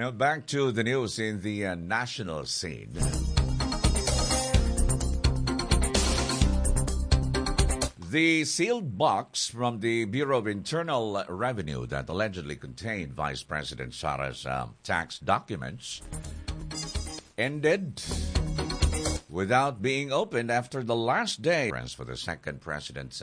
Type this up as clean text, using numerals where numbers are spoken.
Now back to the news in the national scene. The sealed box from the Bureau of Internal Revenue that allegedly contained Vice President Sara's tax documents ended without being opened after the last day for the second president's